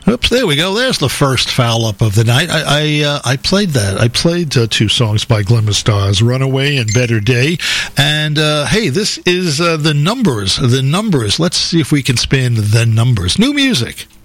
Oops, there we go. There's the first foul up of the night. I played that. I played two songs by Glimmer Stars, Runaway and Better Day. And, hey, this is the numbers. The numbers. Let's see if we can spin the numbers. New music.